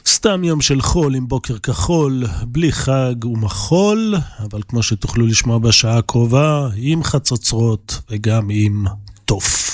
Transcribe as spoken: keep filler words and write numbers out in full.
סתם יום של חול עם בוקר כחול, בלי חג ומחול, אבל כמו שתוכלו לשמוע בשעה הקרובה, עם חצוצרות וגם עם תוף.